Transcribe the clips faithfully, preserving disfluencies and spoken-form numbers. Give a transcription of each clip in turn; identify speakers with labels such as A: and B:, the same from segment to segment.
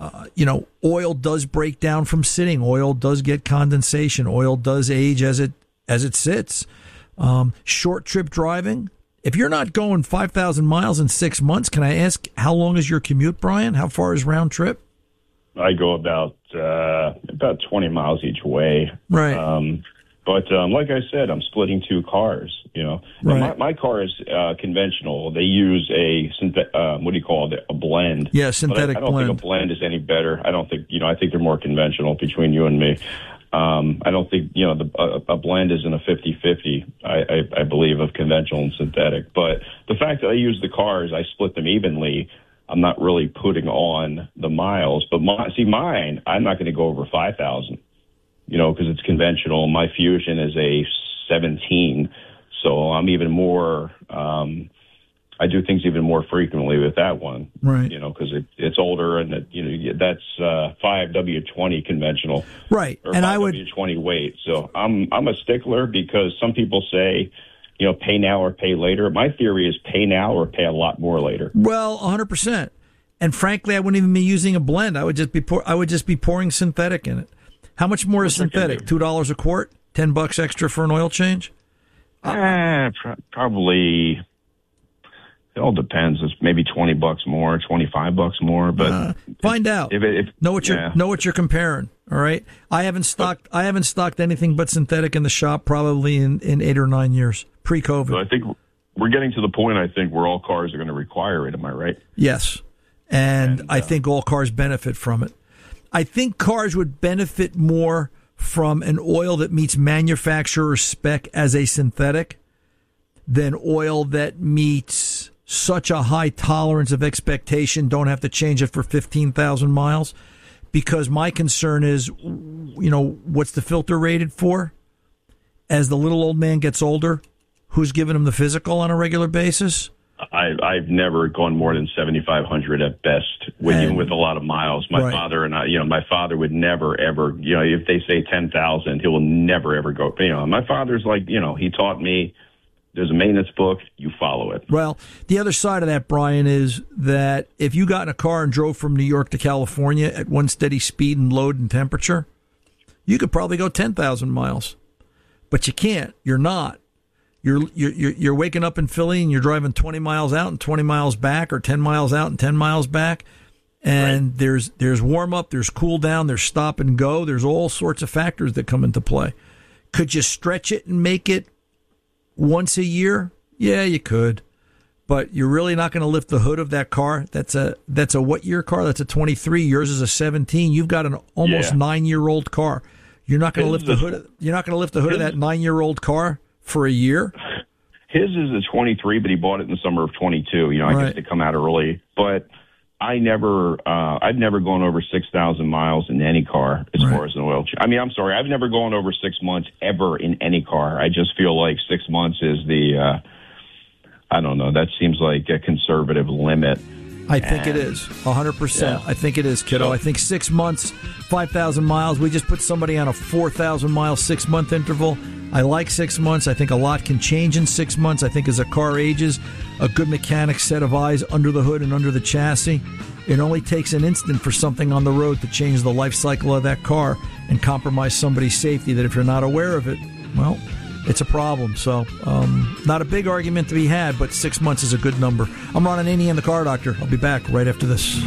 A: Uh, you know, oil does break down from sitting. Oil does get condensation. Oil does age as it as it sits. Um, short trip driving. If you're not going five thousand miles in six months, can I ask how long is your commute, Brian? How far is round trip?
B: I go about uh, about twenty miles each way.
A: Right.
B: Um, but um, like I said, I'm splitting two cars. You know,
A: right.
B: my, my car is uh, conventional. They use a synthet- uh, what do you call it? A blend.
A: Yeah, synthetic
B: but I, I don't
A: blend.
B: think a blend is any better. I don't think you know. I think they're more conventional between you and me. Um, I don't think, you know, the, a, a blend isn't a fifty-fifty, I, I, I believe, of conventional and synthetic. But the fact that I use the cars, I split them evenly. I'm not really putting on the miles. But my, see, mine, I'm not going to go over five thousand, you know, because it's conventional. My Fusion is a seventeen. So I'm even more, um, I do things even more frequently with that one,
A: right?
B: You know, because it, it's older and it, you know that's uh, five W twenty conventional,
A: right?
B: Or
A: and
B: five
A: I would
B: W twenty weight. So I'm I'm a stickler because some people say, you know, pay now or pay later. My theory is pay now or pay a lot more later.
A: Well, one hundred percent. And frankly, I wouldn't even be using a blend. I would just be pour, I would just be pouring synthetic in it. How much more is synthetic? Two dollars a quart, ten bucks extra for an oil change.
B: Uh, pr- probably. It all depends. It's maybe twenty bucks more, twenty-five bucks more, but
A: uh, find out.
B: If, if,
A: know what
B: yeah.
A: you're know what you're comparing. All right. I haven't stocked I haven't stocked anything but synthetic in the shop probably in, in eight or nine years pre-COVID.
B: So I think we're getting to the point. I think where all cars are going to require it. Am I right?
A: Yes, and, and uh, I think all cars benefit from it. I think cars would benefit more from an oil that meets manufacturer spec as a synthetic than oil that meets such a high tolerance of expectation, don't have to change it for fifteen thousand miles. Because my concern is, you know, what's the filter rated for? As the little old man gets older, who's giving him the physical on a regular basis?
B: I, I've never gone more than seventy-five hundred at best, with,
A: and,
B: even with a lot of miles. My
A: right.
B: father and I, you know, my father would never, ever, you know, if they say ten thousand, he will never, ever go. You know, my father's like, you know, he taught me, there's a maintenance book, you follow it.
A: Well, the other side of that, Brian, is that if you got in a car and drove from New York to California at one steady speed and load and temperature, you could probably go ten thousand miles. But you can't. You're not. You're, you're, you're waking up in Philly and you're driving twenty miles out and twenty miles back, or ten miles out and ten miles back. And right. there's there's warm up, there's cool down, there's stop and go. There's all sorts of factors that come into play. Could you stretch it and make it once a year? Yeah, you could, but you're really not going to lift the hood of that car. That's a that's a what year car? That's a twenty-three. Yours is a seventeen. You've got an almost yeah. nine year old car. You're not going to lift the hood. Of, you're not going to lift the hood his, of that nine year old car for a year.
B: His is a twenty-three, but he bought it in the summer of twenty-two. You know, I right. guess they come out early, but I never, uh, I've never gone over six thousand miles in any car as right. far as an oil change. I mean, I'm sorry, I've never gone over six months ever in any car. I just feel like six months is the, uh, I don't know, that seems like a conservative limit.
A: I think and, it is, one hundred percent. Yeah. I think it is, kiddo. So, I think six months, five thousand miles. We just put somebody on a four thousand mile, six-month interval. I like six months. I think a lot can change in six months. I think as a car ages, a good mechanic set of eyes under the hood and under the chassis. It only takes an instant for something on the road to change the life cycle of that car and compromise somebody's safety that if you're not aware of it, well, it's a problem. So um, not a big argument to be had, but six months is a good number. I'm Ron Ananian and the Car Doctor. I'll be back right after this.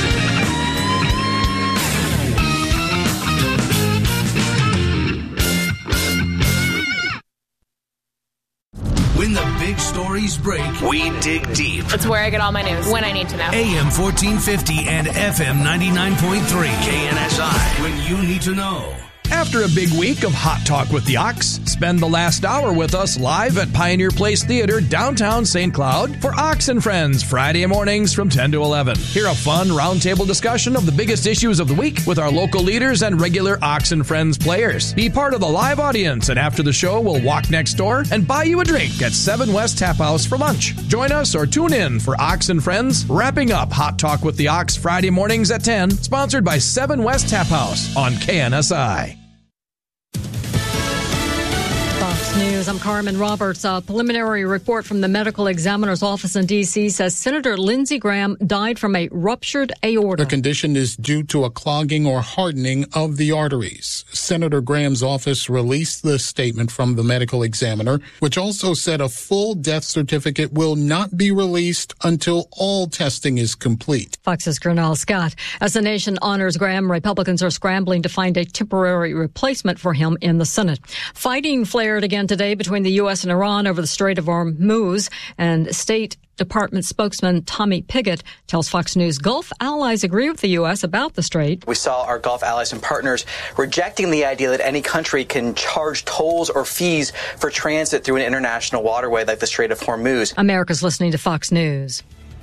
C: When the big stories break, we dig deep.
D: It's where I get all my news when I need to know.
C: A M fourteen fifty and F M ninety-nine point three K N S I. When you need to know.
E: After a big week of Hot Talk with the Ox, spend the last hour with us live at Pioneer Place Theater, downtown Saint Cloud, for Ox and Friends, Friday mornings from ten to eleven. Hear a fun roundtable discussion of the biggest issues of the week with our local leaders and regular Ox and Friends players. Be part of the live audience, and after the show, we'll walk next door and buy you a drink at seven West Tap House for lunch. Join us or tune in for Ox and Friends, wrapping up Hot Talk with the Ox Friday mornings at ten, sponsored by seven West Tap House on K N S I.
F: News. I'm Carmen Roberts. A preliminary report from the medical examiner's office in D C says Senator Lindsey Graham died from a ruptured aorta.
G: The condition is due to a clogging or hardening of the arteries. Senator Graham's office released the statement from the medical examiner, which also said a full death certificate will not be released until all testing is complete.
F: Fox's Gernal Scott. As the nation honors Graham, Republicans are scrambling to find a temporary replacement for him in the Senate. Fighting flared again today between the U S and Iran over the Strait of Hormuz, and State Department spokesman Tommy Pigott tells Fox News Gulf allies agree with the U S about the strait.
H: We saw our Gulf allies and partners rejecting the idea that any country can charge tolls or fees for transit through an international waterway like the Strait of Hormuz.
F: America's listening to Fox News.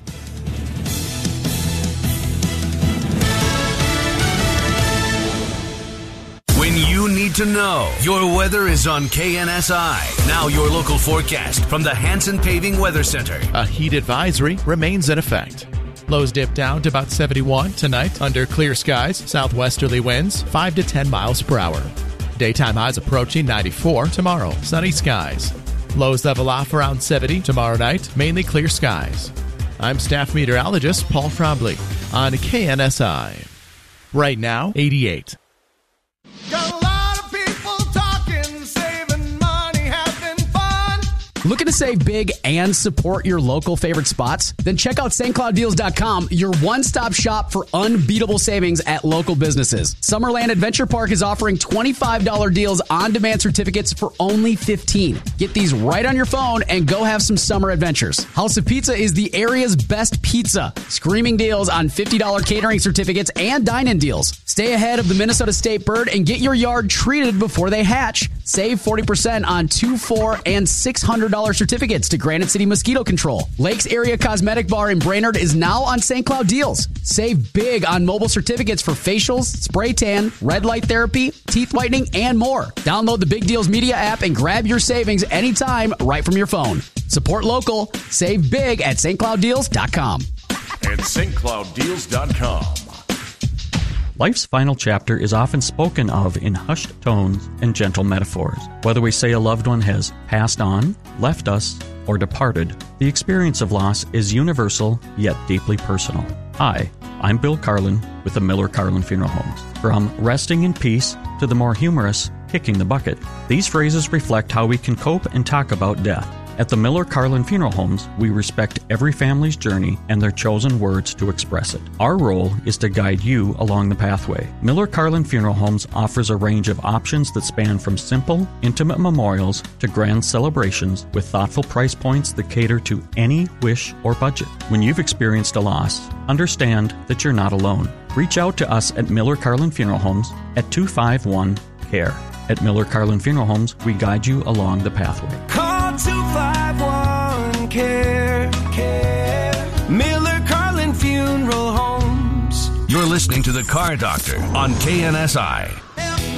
C: When you need to know, your weather is on K N S I. Now your local forecast from the Hanson Paving Weather Center.
I: A heat advisory remains in effect. Lows dip down to about seventy-one tonight under clear skies, southwesterly winds five to ten miles per hour. Daytime highs approaching ninety-four tomorrow, sunny skies. Lows level off around seventy tomorrow night, mainly clear skies. I'm staff meteorologist Paul Trombley on K N S I. Right now, eighty-eight.
J: Got a lot of people talking, saving money, having fun.
K: Looking to save big and support your local favorite spots? Then check out Saint Cloud Deals dot com, your one-stop shop for unbeatable savings at local businesses. Summerland Adventure Park is offering twenty-five dollars deals on-demand certificates for only fifteen dollars. Get these right on your phone and go have some summer adventures. House of Pizza is the area's best pizza. Screaming deals on fifty dollars catering certificates and dine-in deals. Stay ahead of the Minnesota State bird and get your yard treated before they hatch. Save forty percent on two, four, and six hundred dollars certificates to Granite City Mosquito Control. Lakes Area Cosmetic Bar in Brainerd is now on Saint Cloud Deals. Save big on mobile certificates for facials, spray tan, red light therapy, teeth whitening, and more. Download the Big Deals Media app and grab your savings anytime right from your phone. Support local. Save big at Saint Cloud Deals dot com.
L: And Saint Cloud Deals dot com.
M: Life's final chapter is often spoken of in hushed tones and gentle metaphors. Whether we say a loved one has passed on, left us, or departed, the experience of loss is universal yet deeply personal. Hi, I'm Bill Carlin with the Miller Carlin Funeral Homes. From resting in peace to the more humorous kicking the bucket, these phrases reflect how we can cope and talk about death. At the Miller Carlin Funeral Homes, we respect every family's journey and their chosen words to express it. Our role is to guide you along the pathway. Miller Carlin Funeral Homes offers a range of options that span from simple, intimate memorials to grand celebrations with thoughtful price points that cater to any wish or budget. When you've experienced a loss, understand that you're not alone. Reach out to us at Miller Carlin Funeral Homes at two five one, C A R E. At Miller Carlin Funeral Homes, we guide you along the pathway.
J: Call two five one, C A R E, C A R E. Miller Carlin Funeral Homes.
C: You're listening to The Car Doctor on K N S I.